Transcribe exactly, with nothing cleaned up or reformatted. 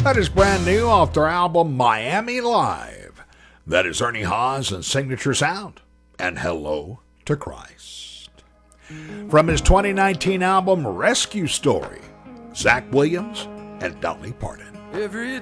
That is brand new off their album Miami Live. That is Ernie Haas and Signature Sound and Hello to Christ. From his twenty nineteen album Rescue Story, Zach Williams and Dolly Parton. Every